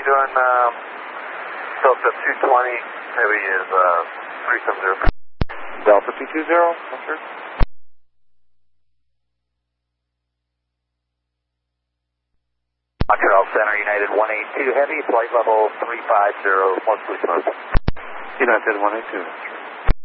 doing? Delta 220, heavy is 370. Delta 220, yes, sir. Montreal Center, United 182 Heavy, flight level 350, mostly smooth. United 182, that's right.